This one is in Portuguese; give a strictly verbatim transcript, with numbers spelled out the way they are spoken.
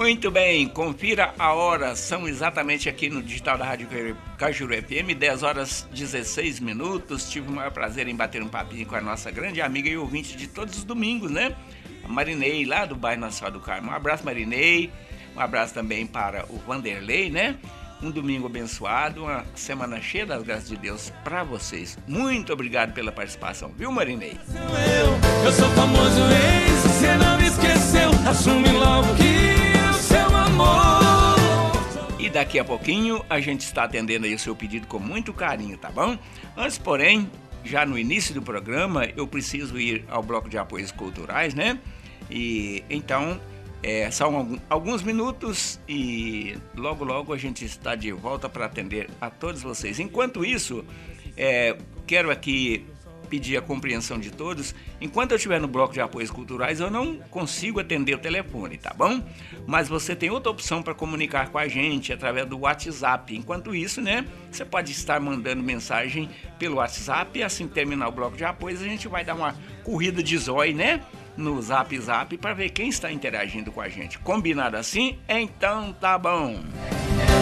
Muito bem, confira a hora, são exatamente aqui no digital da Rádio Cajuru F M, dez horas e dezesseis minutos. Tive o maior prazer em bater um papinho com a nossa grande amiga e ouvinte de todos os domingos, né? A Marinei, lá do bairro Nossa Senhora do Carmo. Um abraço, Marinei, um abraço também para o Vanderlei, né? Um domingo abençoado, uma semana cheia das graças de Deus para vocês. Muito obrigado pela participação, viu, Marinei? Eu, eu sou famoso ex, você não me esqueceu, assume logo que é o seu amor. E daqui a pouquinho a gente está atendendo aí o seu pedido com muito carinho, tá bom? Antes, porém, já no início do programa, eu preciso ir ao bloco de apoios culturais, né? E então... É, são alguns minutos e logo logo a gente está de volta para atender a todos vocês. Enquanto isso, é, quero aqui pedir a compreensão de todos. Enquanto eu estiver no bloco de apoios culturais, eu não consigo atender o telefone, tá bom? Mas você tem outra opção para comunicar com a gente através do WhatsApp. Enquanto isso, né, você pode estar mandando mensagem pelo WhatsApp e assim que terminar o bloco de apoios a gente vai dar uma corrida de zóio, né? No Zap Zap para ver quem está interagindo com a gente. Combinado assim? Então tá bom.